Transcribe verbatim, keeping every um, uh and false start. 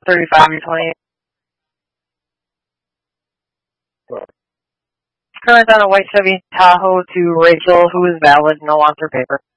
thirty-five and twenty-eight. Current on a white Chevy Tahoe to Rachel, who is valid, no wants her paper.